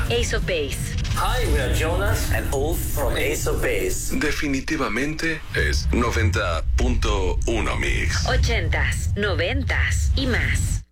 Ace of Base. Hi, we are Jonas and Ulf from Ace of Base. Definitivamente es 90.1 Mix. 80s, 90s y más.